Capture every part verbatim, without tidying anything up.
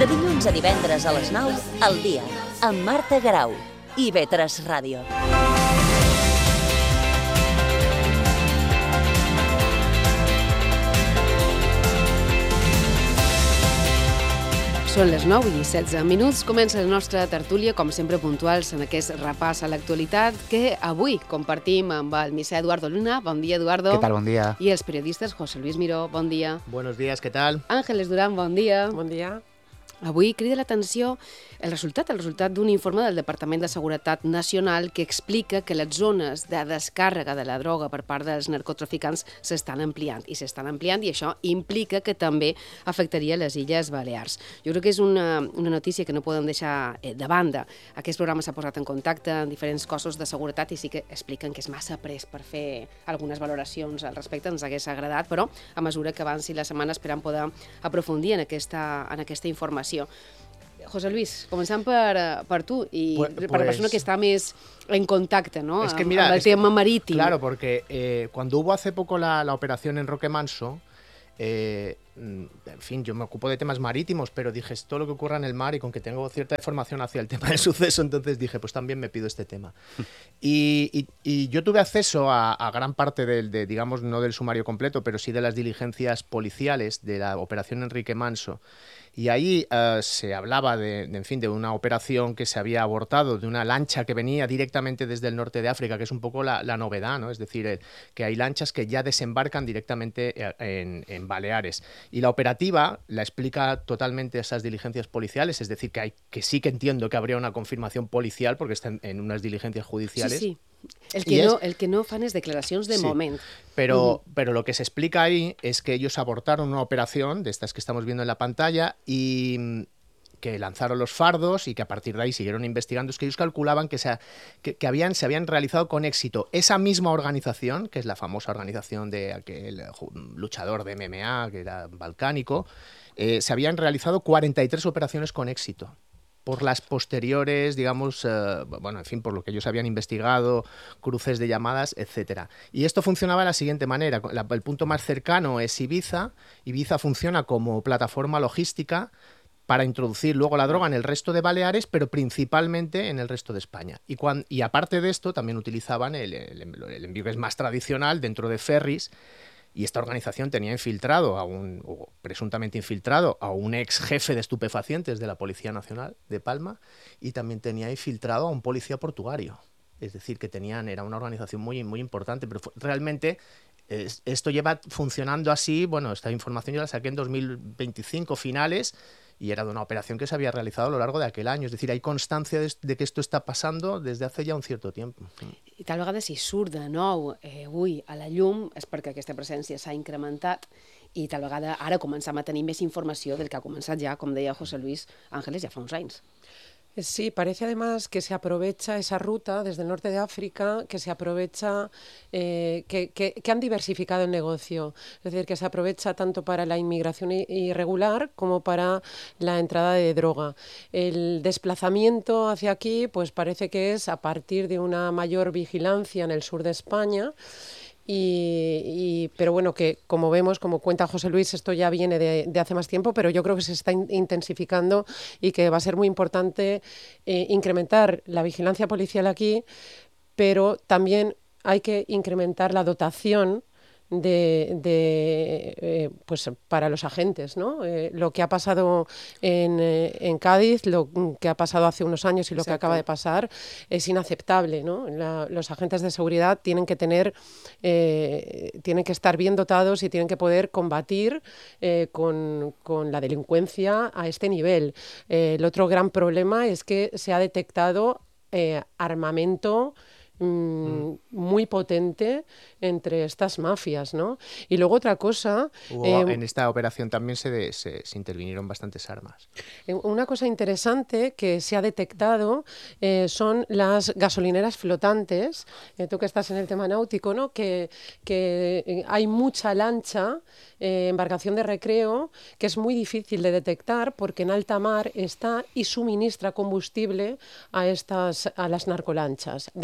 De dilluns a divendres a les nou, al dia, amb Marta Garau i I V tres Ràdio. Són les nou i setze minuts. Comença la nostra tertúlia, com sempre puntuals, en aquest repàs a l'actualitat que avui compartim amb el misser Eduardo Luna. Bon dia, Eduardo. ¿Qué tal? Buen día. I els periodistes José Luis Miró. Bon dia. Buenos días, ¿qué tal? Ángeles Durán, bon dia. Bon dia. Avui crida l'atenció el resultat, el resultat d'un informe del Departament de Seguretat Nacional que explica que les zones de descàrrega de la droga per part dels narcotraficants s'estan ampliant, i s'estan ampliant, i això implica que també afectaria les Illes Balears. Jo crec que és una, una notícia que no podem deixar eh, de banda. Aquest programa s'ha posat en contacte amb diferents cossos de seguretat i sí que expliquen que és massa pres per fer algunes valoracions al respecte. Ens hagués agradat, però a mesura que avanci la setmana esperam poder aprofundir en aquesta, en aquesta informació. José Luis, començant per, per tu y pues, per la persona que está más en contacto, ¿no? Es que mira, el es tema que, marítimo. Claro, porque eh, cuando hubo hace poco la, la operación en Roque Manso, eh, en fin, yo me ocupo de temas marítimos, pero dije, es todo lo que ocurra en el mar y con que tengo cierta información hacia el tema del suceso, entonces dije, pues también me pido este tema. Y, y, y yo tuve acceso a, a gran parte del, de, digamos, no del sumario completo, pero sí de las diligencias policiales de la operación Enrique Manso. Y ahí uh, se hablaba de, de, en fin, de una operación que se había abortado, de una lancha que venía directamente desde el norte de África, que es un poco la, la novedad, ¿no? Es decir, el, que hay lanchas que ya desembarcan directamente en, en Baleares. Y la operativa la explica totalmente esas diligencias policiales, es decir, que, hay, que sí que entiendo que habría una confirmación policial porque están en unas diligencias judiciales. Sí, sí. El que, no, el que no fan es declaracions de sí, moment. Pero, uh-huh. pero lo que se explica ahí es que ellos abortaron una operación de estas que estamos viendo en la pantalla y que lanzaron los fardos y que a partir de ahí siguieron investigando. Es que ellos calculaban que, se, que, que habían, se habían realizado con éxito esa misma organización, que es la famosa organización de aquel luchador de M M A, que era balcánico, eh, se habían realizado cuarenta y tres operaciones con éxito. Por las posteriores, digamos, eh, bueno, en fin, por lo que ellos habían investigado, cruces de llamadas, etcétera. Y esto funcionaba de la siguiente manera. La, el punto más cercano es Ibiza. Ibiza funciona como plataforma logística para introducir luego la droga en el resto de Baleares, pero principalmente en el resto de España. Y, cuando, y aparte de esto, también utilizaban el, el, el envío que es más tradicional dentro de ferries. Y esta organización tenía infiltrado, a un, o presuntamente infiltrado, a un ex jefe de estupefacientes de la Policía Nacional de Palma y también tenía infiltrado a un policía portuario. Es decir, que tenían, era una organización muy, muy importante, pero fue, realmente es, esto lleva funcionando así, bueno, esta información yo la saqué en dos mil veinticinco finales y era de una operación que se había realizado a lo largo de aquel año. Es decir, hay constancia de, de que esto está pasando desde hace ya un cierto tiempo. I tal vegada si surt de nou eh, avui a la llum és perquè aquesta presència s'ha incrementat i tal vegada ara començam a tenir més informació del que ha començat ja, com deia José Luis Ángeles, ja fa uns anys. Sí, parece además que se aprovecha esa ruta desde el norte de África, que se aprovecha, eh, que, que, que han diversificado el negocio. Es decir, que se aprovecha tanto para la inmigración irregular como para la entrada de droga. El desplazamiento hacia aquí, pues parece que es a partir de una mayor vigilancia en el sur de España. Y, y, pero bueno, que como vemos, como cuenta José Luis, esto ya viene de, de hace más tiempo, pero yo creo que se está in, intensificando y que va a ser muy importante eh, incrementar la vigilancia policial aquí, pero también hay que incrementar la dotación de, de eh, pues para los agentes, ¿no? Eh, lo que ha pasado en, eh, en Cádiz, lo que ha pasado hace unos años y lo Exacto. que acaba de pasar es inaceptable, ¿no? La, los agentes de seguridad tienen que tener, eh, tienen que estar bien dotados y tienen que poder combatir eh, con, con la delincuencia a este nivel. Eh, el otro gran problema es que se ha detectado eh, armamento Mm, muy potente entre estas mafias, ¿no? Y luego otra cosa... Hubo, eh, en esta operación también se, de, se, se intervinieron bastantes armas. Una cosa interesante que se ha detectado eh, son las gasolineras flotantes. Eh, tú que estás en el tema náutico, ¿no? Que, que hay mucha lancha, eh, embarcación de recreo, que es muy difícil de detectar porque en alta mar está y suministra combustible a, estas, a las narcolanchas. De manera que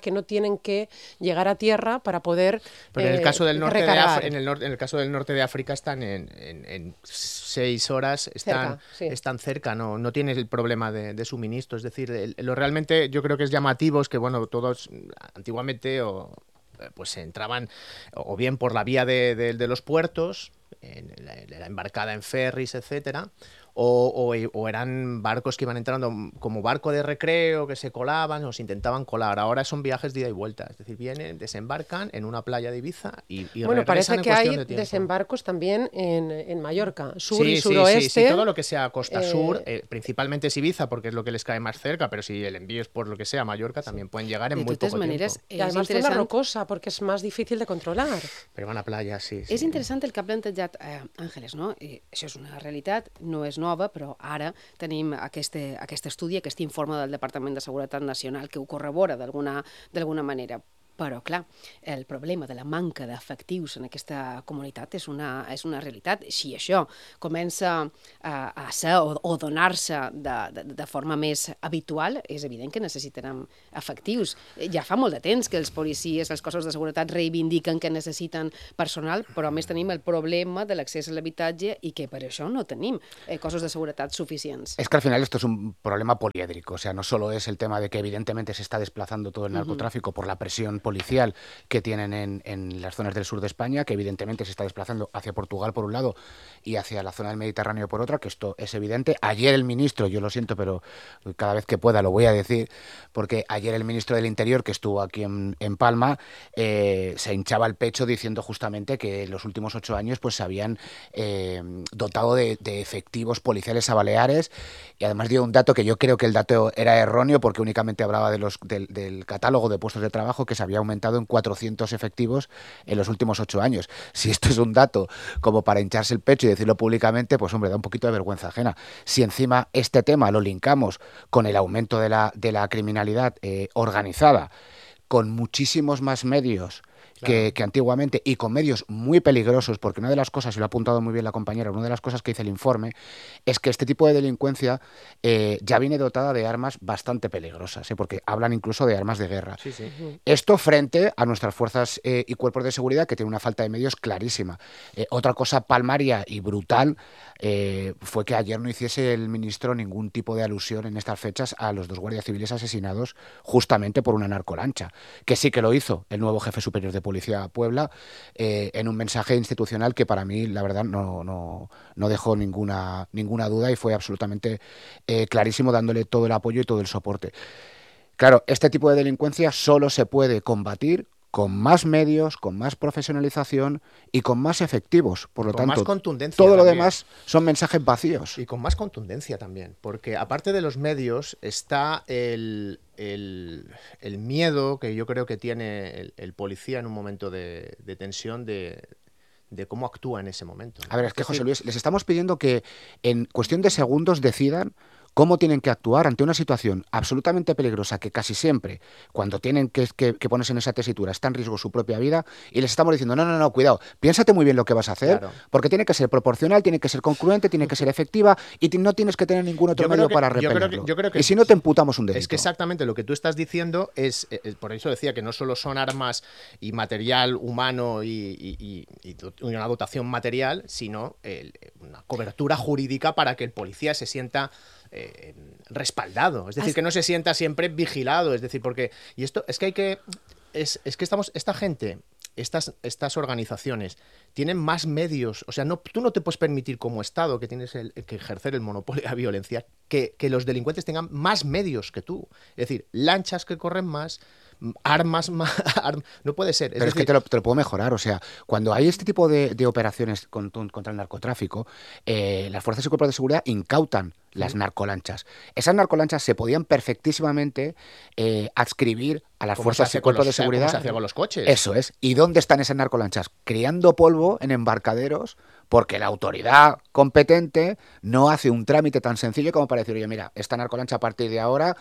que no tienen que llegar a tierra para poder Pero en el eh, caso del norte de recargar. África, en el, nor- en el caso del norte de África están en, en- en seis horas, están Cerca, sí. están cerca, no, no tienes el problema de, de suministro. Es decir, el- lo realmente yo creo que es llamativo es que bueno, todos antiguamente o eh, pues entraban o bien por la vía de, de- de los puertos, en la, en la embarcada en ferries, etcétera. O, o- o eran barcos que iban entrando como barco de recreo, que se colaban o se intentaban colar. Ahora son viajes de ida y vuelta. Es decir, vienen, desembarcan en una playa de Ibiza y, y Bueno, regresan parece en que cuestión hay de tiempo. desembarcos también en, en Mallorca, sur Sí, y sí, suroeste. sí, sí, todo lo que sea costa eh, sur, eh, principalmente es Ibiza porque es lo que les cae más cerca, pero si el envío es por lo que sea Mallorca, también pueden llegar en De muy totes poco maneres, tiempo. Y és además zona interessant, rocosa, porque es más difícil de controlar. Pero van a playa, sí. és sí. interessant el que ha plantejat eh, Àngeles, no? I això és una realitat, no és nova, però ara tenim aquest, aquest estudi, aquest informe del Departament de Seguretat Nacional que ho corrobora d'alguna d'alguna manera. Però, clar, el problema de la manca d'efectius en aquesta comunitat és una, és una realitat. Si això comença a, a ser o, o donar-se de, de, de forma més habitual, és evident que necessitarem efectius. Ja fa molt de temps que els policies, els cossos de seguretat reivindiquen que necessiten personal, però a més tenim el problema de l'accés a l'habitatge i que per això no tenim eh, cossos de seguretat suficients. Es que al final esto es un problema poliédrico, o sea, no solo es el tema de que evidentemente se está desplazando todo el narcotráfico por la presión policial que tienen en, en las zonas del sur de España, que evidentemente se está desplazando hacia Portugal por un lado y hacia la zona del Mediterráneo por otra, que esto es evidente. Ayer el ministro, yo lo siento, pero cada vez que pueda lo voy a decir, porque ayer el ministro del Interior, que estuvo aquí en, en Palma, eh, se hinchaba el pecho diciendo justamente que en los últimos ocho años pues se habían eh, dotado de, de efectivos policiales a Baleares, y además dio un dato que yo creo que el dato era erróneo porque únicamente hablaba de los, del, del catálogo de puestos de trabajo que se había aumentado en cuatrocientos efectivos en los últimos ocho años. Si esto es un dato como para hincharse el pecho y decirlo públicamente, pues hombre, da un poquito de vergüenza ajena. Si encima este tema lo linkamos con el aumento de la, de la criminalidad eh, organizada, con muchísimos más medios que, Claro. que antiguamente y con medios muy peligrosos, porque una de las cosas, y lo ha apuntado muy bien la compañera, una de las cosas que dice el informe es que este tipo de delincuencia eh, ya viene dotada de armas bastante peligrosas, ¿eh? Porque hablan incluso de armas de guerra. Sí, sí. Esto frente a nuestras fuerzas eh, y cuerpos de seguridad que tienen una falta de medios clarísima. Eh, otra cosa palmaria y brutal eh, fue que ayer no hiciese el ministro ningún tipo de alusión en estas fechas a los dos guardias civiles asesinados justamente por una narcolancha, que sí que lo hizo el nuevo jefe superior de Policía Puebla eh, en un mensaje institucional que para mí la verdad no, no, no dejó ninguna, ninguna duda y fue absolutamente eh, clarísimo, dándole todo el apoyo y todo el soporte. Claro, este tipo de delincuencia solo se puede combatir con más medios, con más profesionalización y con más efectivos. Por lo Con más tanto, contundencia todo lo también. demás son mensajes vacíos. Y con más contundencia también, porque aparte de los medios está el, el, el miedo que yo creo que tiene el, el policía en un momento de, de tensión de, de cómo actúa en ese momento. A ver, es que decir, José Luis, les estamos pidiendo que en cuestión de segundos decidan cómo tienen que actuar ante una situación absolutamente peligrosa que casi siempre, cuando tienen que, que, que ponerse en esa tesitura, está en riesgo su propia vida, y les estamos diciendo, no, no, no, cuidado, piénsate muy bien lo que vas a hacer, Claro. porque tiene que ser proporcional, tiene que ser concluente, tiene que ser efectiva, y ti- no tienes que tener ningún otro Yo creo medio que- para yo creo que- repelerlo. yo creo que- y si no, te emputamos un delito. Es que exactamente lo que tú estás diciendo es, eh, por eso decía que no solo son armas y material humano y, y- y- y do- y una dotación material, sino el- una cobertura jurídica para que el policía se sienta eh, respaldado, es decir, Has- que no se sienta siempre vigilado, es decir, porque y esto es que hay que es, es que estamos esta gente estas, estas organizaciones tienen más medios, o sea, no, tú no te puedes permitir como Estado, que tienes el, que ejercer el monopolio de la violencia, que, que los delincuentes tengan más medios que tú. Es decir, lanchas que corren más, armas más... Arm, no puede ser. Es Pero decir, es que te lo, te lo puedo mejorar, o sea, cuando hay este tipo de, de operaciones con, contra el narcotráfico, eh, las fuerzas y cuerpos de seguridad incautan las narcolanchas. Esas narcolanchas se podían perfectísimamente eh, adscribir a las ¿cómo se fuerzas hace y con cuerpos los- de seguridad. cómo se hacía con los coches? Eso es. ¿Y dónde están esas narcolanchas? Criando polvo en embarcaderos, porque la autoridad competente no hace un trámite tan sencillo como para decir, oye, mira, esta narcolancha a partir de ahora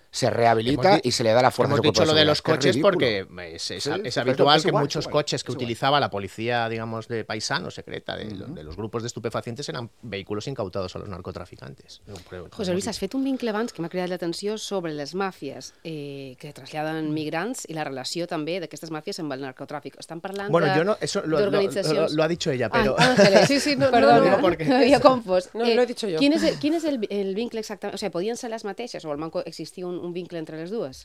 se rehabilita y se le da la fuerza. Hemos dicho lo de los coches es porque es, es, sí, es sí, habitual es que igual, muchos es igual, coches que es igual. utilizaba la policía, digamos, de paisano, secreta, de, Uh-huh. de los grupos de estupefacientes, eran vehículos incautados a los narcotraficantes. José Luis, has fet un vincle abans que m'ha cridat l'atenció sobre les màfies eh, que traslladen migrants i la relació també d'aquestes màfies amb el narcotràfic. Estan parlant Bueno, yo no, eso lo, lo, lo, lo ha dicho ella, pero... Ah, Ángeles, sí, sí, no, Perdón, no, no, porque... m'havia confós. No, lo he dicho yo. Quin és, el, quin és el, el vincle exactament? O sigui, podien ser les mateixes o almenys existia un, un vincle entre les dues?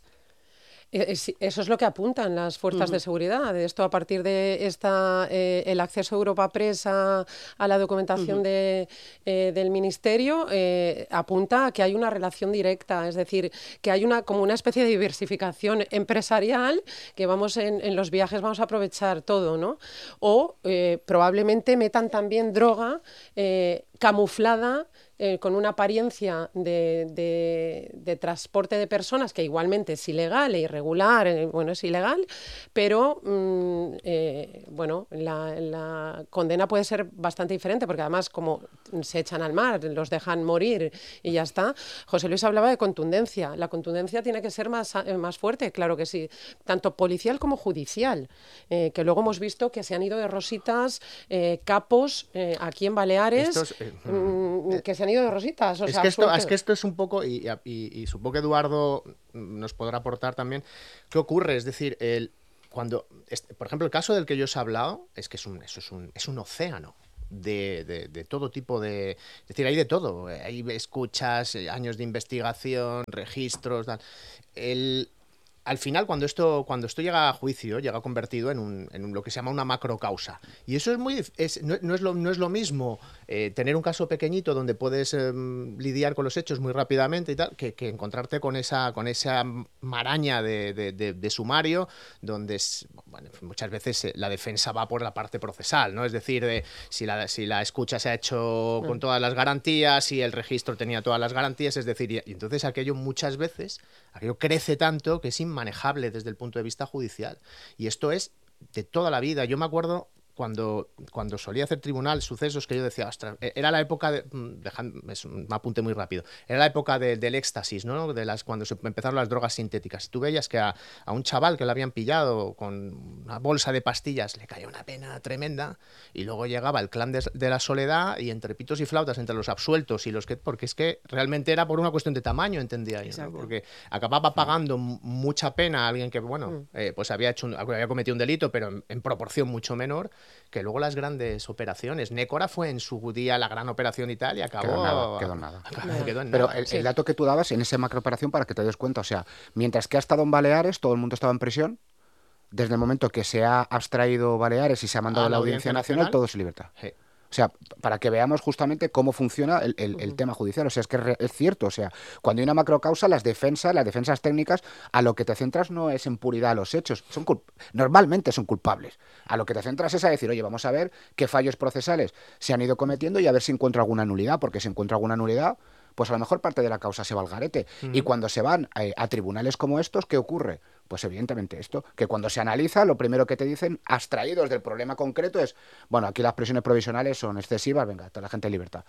Eso es lo que apuntan las fuerzas uh-huh. de seguridad. Esto a partir de esta eh, el acceso a Europa Press a, a la documentación uh-huh. de, eh, del Ministerio eh, apunta a que hay una relación directa, es decir, que hay una como una especie de diversificación empresarial, que vamos en, en los viajes vamos a aprovechar todo, ¿no? O eh, probablemente metan también droga eh, camuflada Eh, con una apariencia de, de, de transporte de personas que igualmente es ilegal e irregular, eh, bueno, es ilegal, pero mmm, eh, bueno, la, la condena puede ser bastante diferente, porque además como se echan al mar, los dejan morir y ya está. José Luis hablaba de contundencia. La contundencia tiene que ser más, más fuerte, claro que sí, tanto policial como judicial, eh, que luego hemos visto que se han ido de rositas eh, capos eh, aquí en Baleares, Estos, eh, mmm, que se han de rositas. O es, sea, que esto, es que esto es un poco, y, y, y supongo que Eduardo nos podrá aportar también, ¿qué ocurre? Es decir, el, cuando, este, por ejemplo, el caso del que yo os he hablado, es que es un, eso es un, es un océano. De, de, de todo tipo de... Es decir, hay de todo. Hay escuchas, años de investigación, registros... Tal. El... Al final, cuando esto, cuando esto llega a juicio, llega convertido en, un, en un, lo que se llama una macrocausa. Y eso es muy, es, no, no, es lo, no es lo mismo eh, tener un caso pequeñito donde puedes eh, lidiar con los hechos muy rápidamente y tal, que, que encontrarte con esa, con esa maraña de, de, de, de sumario, donde es, bueno, muchas veces la defensa va por la parte procesal, ¿no? Es decir, de, si, la, si la escucha se ha hecho con todas las garantías, si el registro tenía todas las garantías, es decir, y, y entonces aquello muchas veces, aquello crece tanto que es manejable desde el punto de vista judicial. Y esto es de toda la vida. Yo me acuerdo cuando, cuando solía hacer tribunal sucesos que yo decía, ostras, era la época de... Dejad, es un apunte muy rápido. Era la época de, del éxtasis, ¿no? De las, cuando se empezaron las drogas sintéticas. Tú veías que a, a un chaval que lo habían pillado con una bolsa de pastillas le caía una pena tremenda, y luego llegaba el clan de, de la soledad, y entre pitos y flautas, entre los absueltos y los que... Porque es que realmente era por una cuestión de tamaño, entendía yo, ¿no? Porque acababa pagando mucha pena a alguien que, bueno, eh, pues había, hecho un, había cometido un delito, pero en, en proporción mucho menor, que luego las grandes operaciones. Nécora fue en su día la gran operación y tal, y acabó... Quedó nada, quedó nada. Acabó, quedó en Pero nada. el, Sí. el dato que tú dabas en esa macrooperación, para que te des cuenta, o sea, mientras que ha estado en Baleares, todo el mundo estaba en prisión, desde el momento que se ha abstraído Baleares y se ha mandado a la Audiencia Nacional, Nacional, todo es libertad. Sí. O sea, para que veamos justamente cómo funciona el, el, el tema judicial. O sea, es que es, re, es cierto. O sea, cuando hay una macrocausa, las defensas, las defensas técnicas, a lo que te centras no es en puridad los hechos. Son normalmente son culpables. A lo que te centras es a decir, oye, vamos a ver qué fallos procesales se han ido cometiendo y a ver si encuentro alguna nulidad, porque si encuentro alguna nulidad, pues a lo mejor parte de la causa se va al garete. Uh-huh. Y cuando se van eh, a tribunales como estos, ¿qué ocurre? Pues evidentemente esto, que cuando se analiza, lo primero que te dicen, abstraídos del problema concreto, es, bueno, aquí las prisiones provisionales son excesivas, venga, toda la gente en libertad.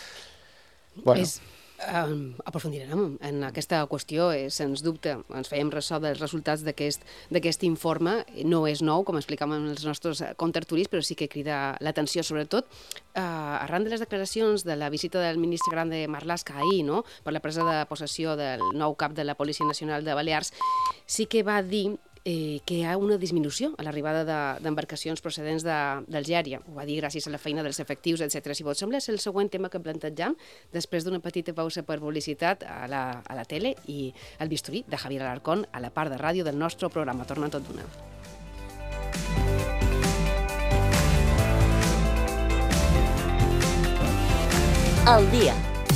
Bueno. És, um, aprofundirem en aquesta qüestió, eh, sens dubte. Ens fèiem ressò dels resultats d'aquest informe. No és nou, com explicàvem els nostres contertulis, però sí que crida l'atenció, sobretot, eh, arran de les declaracions de la visita del ministre Grande Marlaska ahir, no?, per la presa de possessió del nou cap de la Policia Nacional de Balears, sí que va dir Eh, que hi ha una disminució a l'arribada d'embarcacions de, procedents d'Algèria. Ho va dir gràcies a la feina dels efectius, etcètera. Si vos sembla, és el següent tema que plantejam després d'una petita pausa per publicitat a la, a la tele i el bisturí de Javier Alarcón a la part de ràdio del nostre programa. Torna tot d'una. El dia.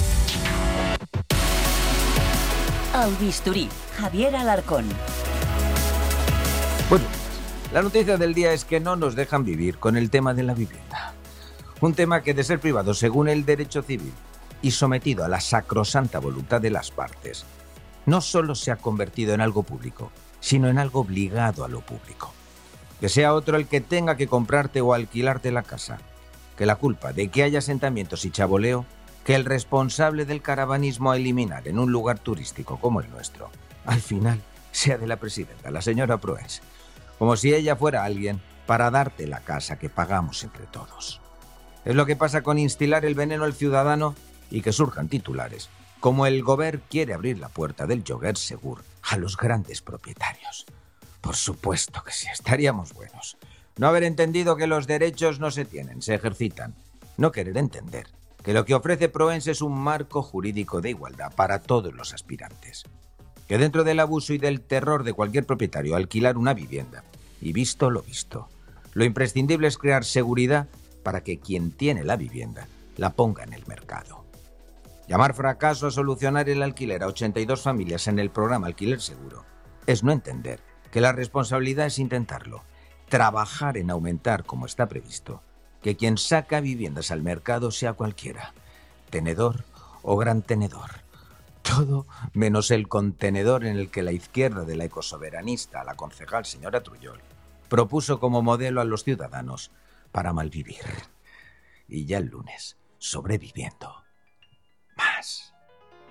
El bisturí. Javier Alarcón. Bueno, la noticia del día es que no nos dejan vivir con el tema de la vivienda. Un tema que, de ser privado según el derecho civil y sometido a la sacrosanta voluntad de las partes, no solo se ha convertido en algo público, sino en algo obligado a lo público. Que sea otro el que tenga que comprarte o alquilarte la casa, que la culpa de que haya asentamientos y chaboleo que el responsable del caravanismo a eliminar en un lugar turístico como el nuestro, al final sea de la presidenta, la señora Proens, como si ella fuera alguien para darte la casa que pagamos entre todos. Es lo que pasa con instilar el veneno al ciudadano y que surjan titulares, como el Govern quiere abrir la puerta del Lloguer Segur a los grandes propietarios. Por supuesto que sí, estaríamos buenos. No haber entendido que los derechos no se tienen, se ejercitan. No querer entender que lo que ofrece Proens es un marco jurídico de igualdad para todos los aspirantes. Que dentro del abuso y del terror de cualquier propietario alquilar una vivienda, y visto lo visto, lo imprescindible es crear seguridad para que quien tiene la vivienda la ponga en el mercado. Llamar fracaso a solucionar el alquiler a ochenta y dos familias en el programa Alquiler Seguro es no entender que la responsabilidad es intentarlo, trabajar en aumentar, como está previsto, que quien saca viviendas al mercado sea cualquiera, tenedor o gran tenedor. Todo menos el contenedor en el que la izquierda de la ecosoberanista, la concejal señora Trullol, propuso como modelo a los ciudadanos para malvivir. Y ya el lunes, sobreviviendo. Más.